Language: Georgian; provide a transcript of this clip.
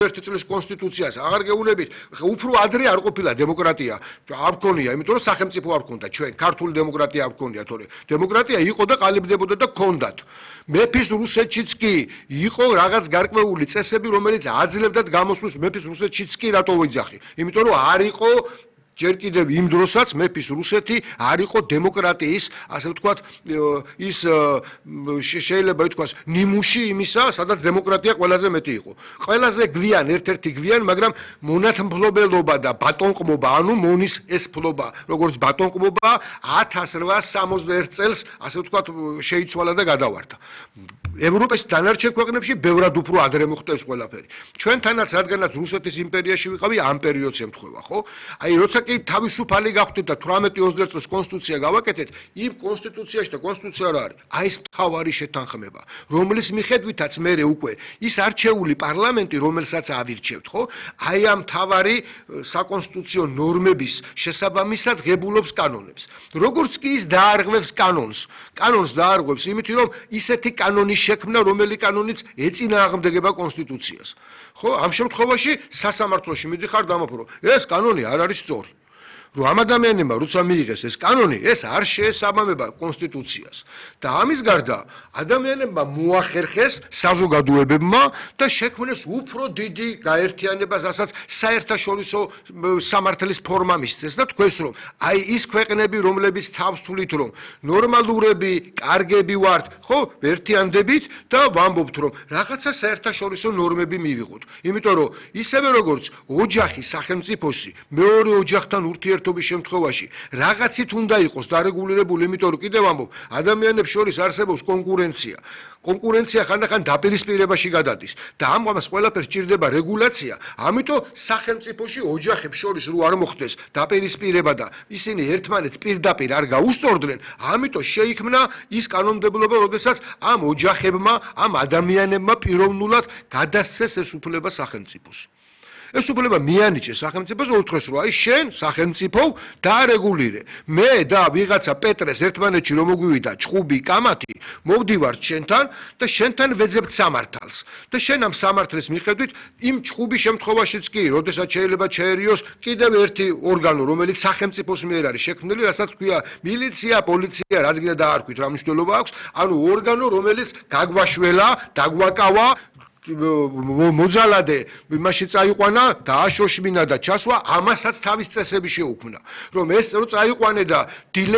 21 წლის კონსტიტუციას აღარ გეუბნებით, უფრო ადრე არ ყოფილა დემოკრატია, არ გქონია, იმიტომ რომ სახელმწიფო არ გქონდა ჩვენ, ქართული დემოკრატია არ გქონია, თორე დემოკრატია იყო და ყალიბდებოდა და გქონდათ. მეფის რუსეთშიც კი იყო რაღაც გარკვეული წესები, რომელიც აძლევდათ გამოსვლას მეფის რუსეთშიც კი რატო ვიძახი? იმიტომ რომ არ იყო ჯერ კიდევ იმ დროსაც მეფის რუსეთი არ იყო დემოკრატიის, ასე ვთქვათ, ის შეიძლება ითქვას ნიმუში იმისა, სადაც დემოკრატია ყველაზე მეტი იყო. ყველაზე გვიან, ერთ-ერთი გვიან, მაგრამ მონათმფლობელობა და ბატონყმობა, ანუ მონის ეს ფლობა, როგორც ბატონყმობა 1861 წელს, ასე ვთქვათ, შეიცვალა და გადავარდა. ევროპის დანარჩენ ქვეყნებში ბევრად უფრო ადრე მოხდა ეს ყველაფერი. ჩვენთანაც, რადგანაც რუსეთის იმპერიაში ვიყავი, ამ პერიოდს ემთხვევა, ხო? აი, როცა კი თავისუფალი გავხდით და 18-21 წელს კონსტიტუცია გავაკეთეთ, იმ კონსტიტუციაში და კონსტიტუცია რა არის? აი ეს მთავარი შეთანხმება, რომლის მიხედვითაც მე უკვე ის არჩეული პარლამენტი, რომელსაც ავირჩევთ, ხო? აი ამ მთავარი საკონსტიტუციო ნორმების შესაბამისად ღებულობს კანონებს. როგორც კი ის დაარღვევს კანონს დაარღვევს იმით, რომ ისეთი კანონის შექმნა, რომელი კანონიც ეწინააღმდეგება კონსტიტუციას. ხო, ამ შემთხვევაში სასამართლოში მიდიხარ დამაფურო. ეს კანონი არ არის სწორი. რომ ამ ადამიანებმა როცა მიიღეს ეს კანონი, ეს არ შეესაბამება კონსტიტუციას. და ამის გარდა ადამიანებმა მოახერხეს საზოგადოებებმა და შექმნეს უფრო დიდი გაერთიანება, რასაც საერთაშორისო სამართლის ფორმა მისცეს და თქვენს რომ აი ის ქვეყნები, რომლებიც თავს თვლით რომ ნორმალურები, კარგები ვართ, ხო, ერთიანდებით და ვამბობთ რომ რაღაცა საერთაშორისო ნორმები მივიღოთ. იმიტომ რომ ისევე როგორც ოჯახი სახელმწიფოსი მეორე ოჯახთან ურთიერთობის შემთხვევაში რაღაცით უნდა იყოს დარეგულირებული, იმიტომ რომ კიდევ ამბობ, ადამიანებს შორის არსებობს კონკურენცია. კონკურენცია ხანდახან დაპირისპირებაში გადადის და ამას ყველაფერს სჭირდება რეგულაცია. ამიტომ სახელმწიფოში ოჯახებს შორის რო არ მოხდეს დაპირისპირება და ისინი ერთმანეთს პირდაპირ არ გაუსწორდნენ, ამიტომ შეიქმნა ის კანონმდებლობა, როდესაც ამ ოჯახებმა, ამ ადამიანებმა პიროვნულად გადასცეს ეს უფლება სახელმწიფოს. ეს უფლება მიანიჭეს სახელმწიფოს, უთხრეს რომ აი შენ სახელმწიფო დაარეგულირე. მე და ვიღაცა პეტრეს ერთმანეთში რომ მოგვივიდა ჭხუბი, კამათი, მოვდივართ შენთან და შენთან ვეძებთ სამართალს. და შენ ამ სამართლის მიხედვით იმ ჭხუბის შემთხვევაშიც კი, როდესაც შეიძლება ჩაერიოს კიდევ ერთი ორგანო, რომელიც სახელმწიფოს მიერ არის შექმნილი, რასაც ქვია მილიცია, პოლიცია, რაც გინდა დაარქვით, რა მნიშვნელობა აქვს, ანუ ორგანო, რომელიც გაგვაშველა, დაგვაკავა, მოძალადე იმაში წაიყვანა, დააშოშმინა და ჩასვა, ამასაც თავის წესები შეუქმნა. რომ ეს რო წაიყვანე და